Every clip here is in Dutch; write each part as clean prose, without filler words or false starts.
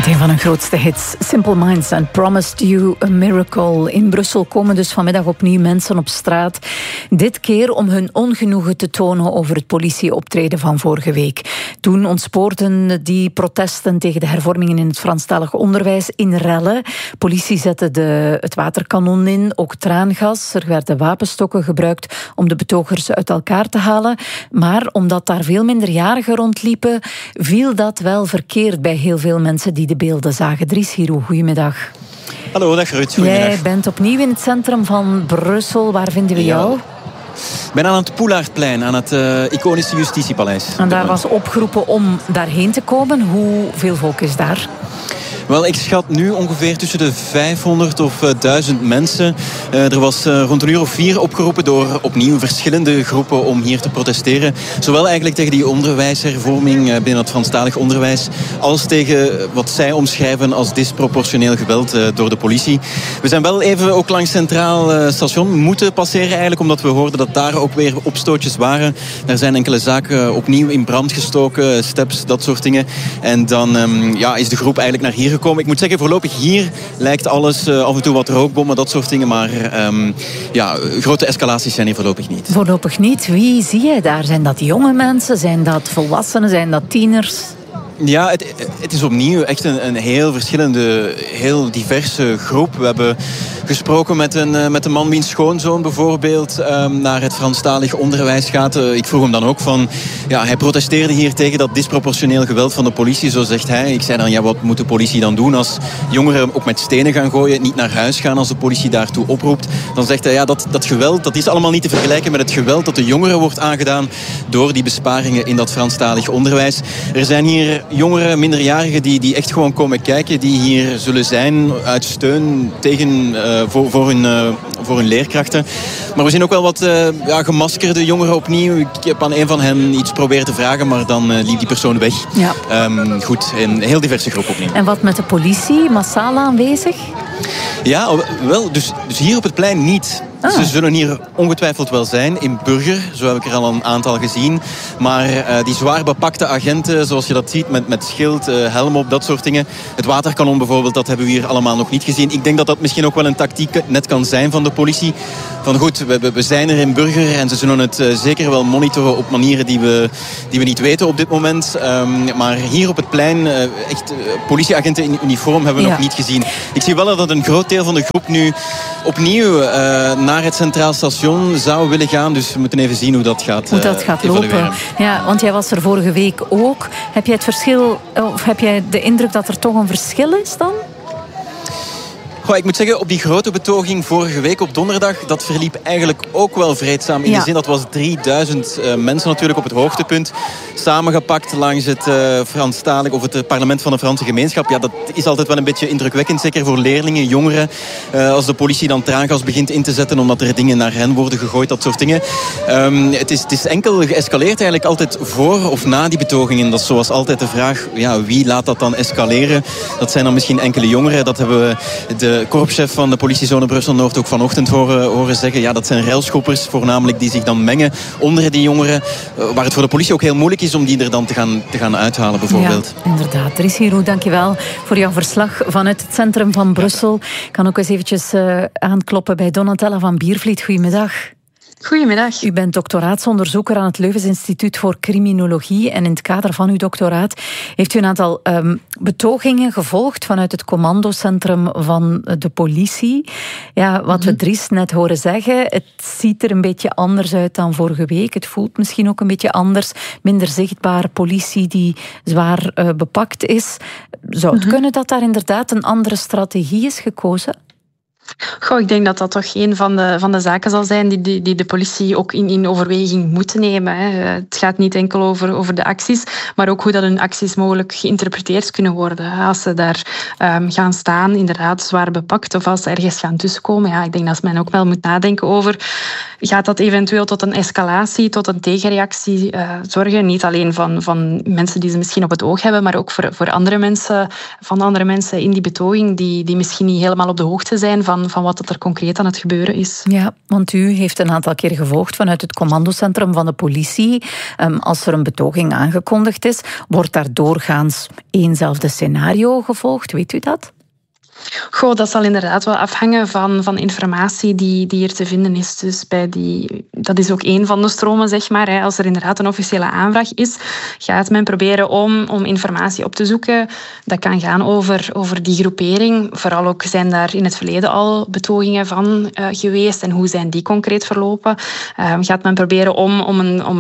Met een van hun grootste hits, Simple Minds and Promised You a Miracle. In Brussel komen dus vanmiddag opnieuw mensen op straat. Dit keer om hun ongenoegen te tonen over het politieoptreden van vorige week. Toen ontspoorden die protesten tegen de hervormingen in het Franstalig onderwijs in rellen. Politie zette het waterkanon in, ook traangas. Er werden wapenstokken gebruikt om de betogers uit elkaar te halen. Maar omdat daar veel minderjarigen rondliepen, viel dat wel verkeerd bij heel veel mensen die de beelden zagen. Dries Hiro, goedemiddag. Hallo, dag Ruud. Goedemiddag. Jij bent opnieuw in het centrum van Brussel. Waar vinden we jou? Ik ben aan het Poelaardplein, aan het iconische Justitiepaleis. En daar was opgeroepen om daarheen te komen. Hoeveel volk is daar? Wel, ik schat nu ongeveer tussen de 500 of 1000 mensen. Er was rond 1:04 opgeroepen door opnieuw verschillende groepen om hier te protesteren. Zowel eigenlijk tegen die onderwijshervorming binnen het Franstalig onderwijs, als tegen wat zij omschrijven als disproportioneel geweld door de politie. We zijn wel even ook langs Centraal Station moeten passeren eigenlijk, omdat we hoorden dat daar ook weer opstootjes waren. Er zijn enkele zaken opnieuw in brand gestoken, steps, dat soort dingen. En dan is de groep eigenlijk naar hier gekomen. Ik moet zeggen, voorlopig hier lijkt alles, af en toe wat rookbommen, dat soort dingen. Maar grote escalaties zijn hier voorlopig niet. Voorlopig niet. Wie zie jij daar? Zijn dat jonge mensen? Zijn dat volwassenen? Zijn dat tieners? Ja, het is opnieuw echt een heel verschillende, heel diverse groep. We hebben gesproken met een man wiens schoonzoon bijvoorbeeld naar het Franstalig onderwijs gaat. Ik vroeg hem dan ook van, hij protesteerde hier tegen dat disproportioneel geweld van de politie, zo zegt hij. Ik zei dan, wat moet de politie dan doen als jongeren ook met stenen gaan gooien, niet naar huis gaan als de politie daartoe oproept? Dan zegt hij, dat geweld, dat is allemaal niet te vergelijken met het geweld dat de jongeren wordt aangedaan door die besparingen in dat Franstalig onderwijs. Er zijn hier jongeren, minderjarigen die echt gewoon komen kijken, die hier zullen zijn uit steun tegen, voor hun leerkrachten. Maar we zien ook wel wat gemaskerde jongeren opnieuw. Ik heb aan een van hen iets proberen te vragen, maar dan liep die persoon weg. Ja. Goed, een heel diverse groep opnieuw. En wat met de politie? Massaal aanwezig? Ja, wel, dus hier op het plein niet. Ze zullen hier ongetwijfeld wel zijn. In Burger, zo heb ik er al een aantal gezien. Maar die zwaar bepakte agenten, zoals je dat ziet, met schild, helm op, dat soort dingen. Het waterkanon bijvoorbeeld, dat hebben we hier allemaal nog niet gezien. Ik denk dat dat misschien ook wel een tactiek net kan zijn van de politie. Van goed, we zijn er in Burger en ze zullen het zeker wel monitoren op manieren die we niet weten op dit moment. Maar hier op het plein, echt politieagenten in uniform hebben we nog niet gezien. Ik zie wel dat een groot deel van de groep nu opnieuw naar het Centraal Station zou willen gaan. Dus we moeten even zien hoe dat gaat lopen. Ja, want jij was er vorige week ook. Heb jij het verschil, of heb jij de indruk dat er toch een verschil is dan? Ik moet zeggen, op die grote betoging vorige week op donderdag, dat verliep eigenlijk ook wel vreedzaam. In de zin, dat was 3000 mensen natuurlijk op het hoogtepunt. Samengepakt langs het Franstalig, of het parlement van de Franse gemeenschap. Ja, dat is altijd wel een beetje indrukwekkend, zeker voor leerlingen, jongeren. Als de politie dan traangas begint in te zetten, omdat er dingen naar hen worden gegooid, dat soort dingen. Het is enkel geëscaleerd eigenlijk altijd voor of na die betogingen. Dat is zoals altijd de vraag, wie laat dat dan escaleren? Dat zijn dan misschien enkele jongeren. Dat hebben we de korpschef van de politiezone Brussel-Noord ook vanochtend horen zeggen. Ja, dat zijn railschoppers voornamelijk die zich dan mengen onder die jongeren. Waar het voor de politie ook heel moeilijk is om die er dan te gaan uithalen bijvoorbeeld. Ja, inderdaad. Dries Hiro, dankjewel voor jouw verslag vanuit het centrum van Brussel. Ik kan ook eens eventjes aankloppen bij Donatella van Biervliet. Goedemiddag. Goedemiddag. U bent doctoraatsonderzoeker aan het Leuvens Instituut voor Criminologie. En in het kader van uw doctoraat heeft u een aantal betogingen gevolgd vanuit het commandocentrum van de politie. Ja, wat we Dries net horen zeggen, het ziet er een beetje anders uit dan vorige week. Het voelt misschien ook een beetje anders. Minder zichtbaar, politie die zwaar bepakt is. Zou het kunnen dat daar inderdaad een andere strategie is gekozen? Ik denk dat dat toch een van de zaken zal zijn die de politie ook in overweging moet nemen. Het gaat niet enkel over de acties, maar ook hoe dat hun acties mogelijk geïnterpreteerd kunnen worden. Als ze daar gaan staan, inderdaad zwaar bepakt, of als ze ergens gaan tussenkomen. Ja, ik denk dat men ook wel moet nadenken over, gaat dat eventueel tot een escalatie, tot een tegenreactie zorgen? Niet alleen van mensen die ze misschien op het oog hebben, maar ook voor andere mensen in die betoging die misschien niet helemaal op de hoogte zijn van van wat er concreet aan het gebeuren is. Ja, want u heeft een aantal keer gevolgd vanuit het commandocentrum van de politie. Als er een betoging aangekondigd is, wordt daar doorgaans éénzelfde scenario gevolgd? Weet u dat? Goh, dat zal inderdaad wel afhangen van informatie die er te vinden is. Dus dat is ook één van de stromen, zeg maar. Hè. Als er inderdaad een officiële aanvraag is, gaat men proberen om informatie op te zoeken. Dat kan gaan over die groepering. Vooral ook zijn daar in het verleden al betogingen van geweest en hoe zijn die concreet verlopen. Gaat men proberen om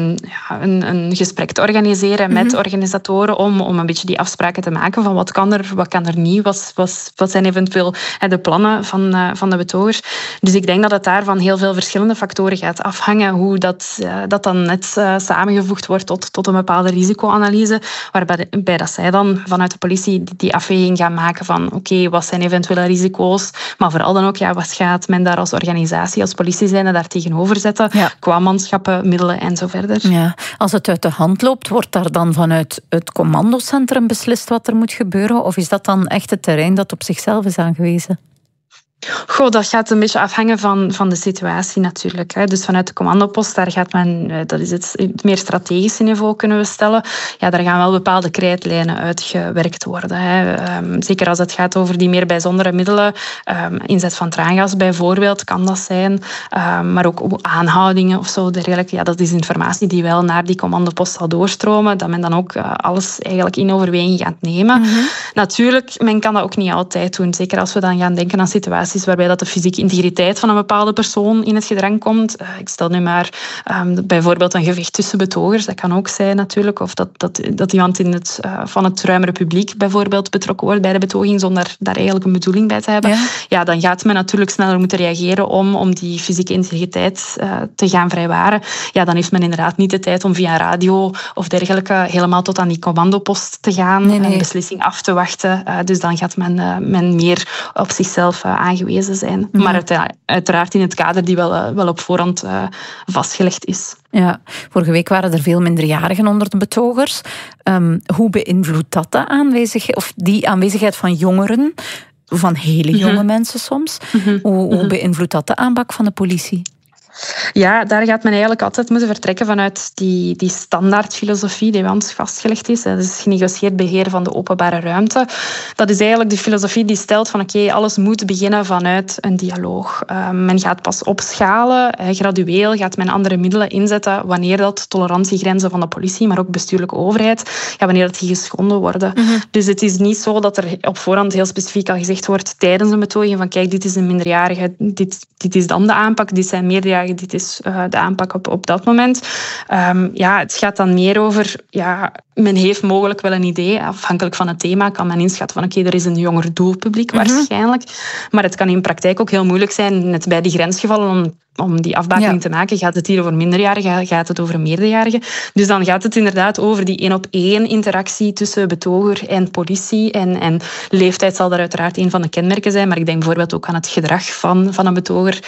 een gesprek te organiseren met organisatoren om een beetje die afspraken te maken van wat kan er niet, wat zijn eventueel de plannen van de betogers. Dus ik denk dat het daar van heel veel verschillende factoren gaat afhangen hoe dat dan net samengevoegd wordt tot een bepaalde risicoanalyse, waarbij dat zij dan vanuit de politie die afweging gaan maken van oké, wat zijn eventuele risico's, maar vooral dan ook wat gaat men daar als organisatie, als politie zijnde daar tegenover zetten, qua manschappen, middelen en zo verder. Ja. Als het uit de hand loopt, wordt daar dan vanuit het commandocentrum beslist wat er moet gebeuren, of is dat dan echt het terrein dat op zichzelf is aangewezen? Goh, dat gaat een beetje afhangen van de situatie natuurlijk. Hè. Dus vanuit de commandopost, daar gaat men, dat is het meer strategische niveau kunnen we stellen, ja, daar gaan wel bepaalde krijtlijnen uitgewerkt worden. Hè. Zeker als het gaat over die meer bijzondere middelen, inzet van traangas bijvoorbeeld, kan dat zijn, maar ook aanhoudingen of zo dergelijke. Ja, dat is informatie die wel naar die commandopost zal doorstromen, dat men dan ook alles eigenlijk in overweging gaat nemen. Natuurlijk, men kan dat ook niet altijd doen. Zeker als we dan gaan denken aan situaties waarbij dat de fysieke integriteit van een bepaalde persoon in het gedrang komt. Ik stel nu maar bijvoorbeeld een gevecht tussen betogers. Dat kan ook zijn natuurlijk. Of dat iemand van het ruimere publiek bijvoorbeeld betrokken wordt bij de betoging zonder daar eigenlijk een bedoeling bij te hebben. Ja, dan gaat men natuurlijk sneller moeten reageren om die fysieke integriteit te gaan vrijwaren. Ja, dan heeft men inderdaad niet de tijd om via radio of dergelijke helemaal tot aan die commandopost te gaan. Een beslissing af te wachten. Dus dan gaat men meer op zichzelf aangewezen zijn. Maar uiteraard in het kader die wel op voorhand vastgelegd is. Ja, vorige week waren er veel minderjarigen onder de betogers. Hoe beïnvloedt dat die aanwezigheid van jongeren, van hele jonge mensen soms? Hoe beïnvloedt dat de aanpak van de politie? Ja, daar gaat men eigenlijk altijd moeten vertrekken vanuit die standaardfilosofie die bij ons vastgelegd is. Dat is genegocieerd beheer van de openbare ruimte. Dat is eigenlijk de filosofie die stelt van oké, alles moet beginnen vanuit een dialoog. Men gaat pas opschalen, gradueel gaat men andere middelen inzetten wanneer dat tolerantiegrenzen van de politie, maar ook bestuurlijke overheid, wanneer dat die geschonden worden. Dus het is niet zo dat er op voorhand heel specifiek al gezegd wordt tijdens een betoging van kijk, dit is een minderjarige, dit is dan de aanpak, dit zijn meerderjarigen, dit is de aanpak op dat moment. Het gaat dan meer over, men heeft mogelijk wel een idee, afhankelijk van het thema kan men inschatten van oké, er is een jonger doelpubliek waarschijnlijk, maar het kan in praktijk ook heel moeilijk zijn, net bij die grensgevallen, om die afbakening te maken. Gaat het hier over minderjarigen, gaat het over meerderjarigen? Dus dan gaat het inderdaad over die 1-op-1 interactie tussen betoger en politie. En leeftijd zal daar uiteraard een van de kenmerken zijn, maar ik denk bijvoorbeeld ook aan het gedrag van een betoger.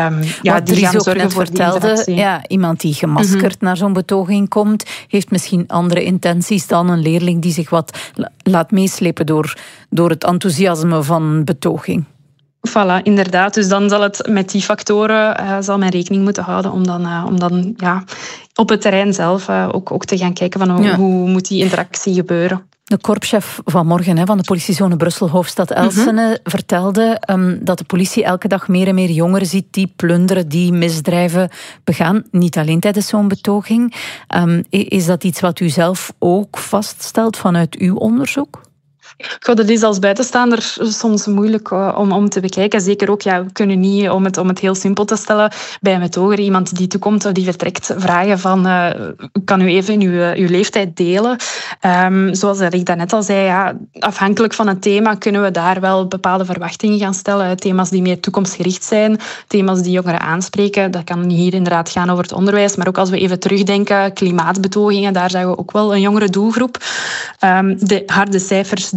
Die gaan zorgen voor die interactie. Iemand die gemaskerd naar zo'n betoging komt, heeft misschien andere intenties dan een leerling die zich wat laat meeslepen door het enthousiasme van betoging. Voilà, inderdaad. Dus dan zal het met die factoren zal men rekening moeten houden om dan op het terrein zelf ook te gaan kijken van hoe moet die interactie gebeuren. De korpschef vanmorgen van de politiezone Brussel-Hoofdstad Elsene vertelde dat de politie elke dag meer en meer jongeren ziet die plunderen, die misdrijven begaan. Niet alleen tijdens zo'n betoging. Is dat iets wat u zelf ook vaststelt vanuit uw onderzoek? Dat is als buitenstaander soms moeilijk om te bekijken. Zeker ook, we kunnen niet, om het heel simpel te stellen, bij een betoger, iemand die toekomt of die vertrekt, vragen van, kan u even uw leeftijd delen? Zoals ik daarnet al zei, afhankelijk van het thema kunnen we daar wel bepaalde verwachtingen gaan stellen. Thema's die meer toekomstgericht zijn, thema's die jongeren aanspreken. Dat kan hier inderdaad gaan over het onderwijs, maar ook als we even terugdenken, klimaatbetogingen, daar zagen we ook wel een jongere doelgroep. De harde cijfers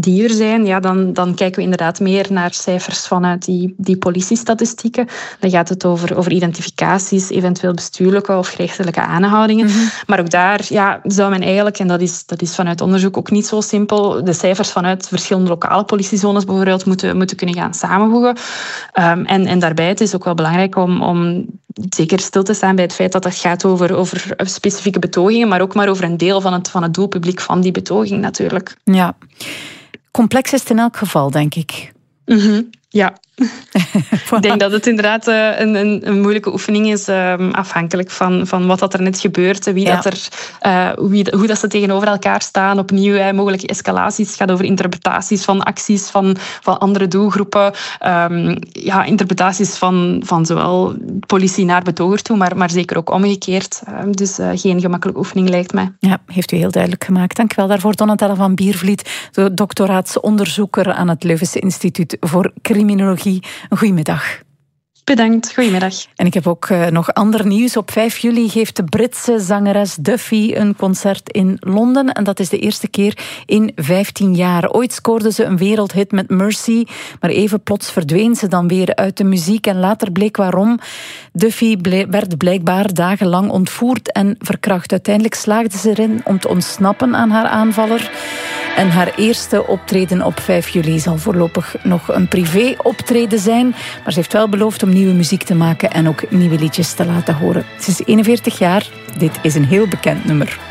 die er zijn, ja, dan kijken we inderdaad meer naar cijfers vanuit die politiestatistieken. Dan gaat het over identificaties, eventueel bestuurlijke of gerechtelijke aanhoudingen. Mm-hmm. Maar ook daar zou men eigenlijk, en dat is vanuit onderzoek ook niet zo simpel, de cijfers vanuit verschillende lokale politiezones bijvoorbeeld moeten kunnen gaan samenvoegen. En daarbij, het is ook wel belangrijk om zeker stil te staan bij het feit dat het gaat over specifieke betogingen, maar ook maar over een deel van het doelpubliek van die betoging natuurlijk. Ja, complex is het in elk geval, denk ik. Mm-hmm. Ja. Ik denk dat het inderdaad een moeilijke oefening is, afhankelijk van wat dat er net gebeurt, hoe dat ze tegenover elkaar staan. Opnieuw, mogelijke escalaties. Het gaat over interpretaties van acties van andere doelgroepen. Interpretaties van zowel politie naar betoger toe, maar zeker ook omgekeerd. Dus geen gemakkelijke oefening, lijkt mij. Ja, heeft u heel duidelijk gemaakt. Dank u wel daarvoor, Donatella van Biervliet, de doctoraatsonderzoeker aan het Leuvense Instituut voor Criminologie. Een goedemiddag. Bedankt, goedemiddag. En ik heb ook nog ander nieuws. Op 5 juli geeft de Britse zangeres Duffy een concert in Londen. En dat is de eerste keer in 15 jaar. Ooit scoorde ze een wereldhit met Mercy. Maar even plots verdween ze dan weer uit de muziek. En later bleek waarom. Duffy werd blijkbaar dagenlang ontvoerd en verkracht. Uiteindelijk slaagde ze erin om te ontsnappen aan haar aanvaller. En haar eerste optreden op 5 juli zal voorlopig nog een privé-optreden zijn. Maar ze heeft wel beloofd om nieuwe muziek te maken en ook nieuwe liedjes te laten horen. Ze is 41 jaar. Dit is een heel bekend nummer.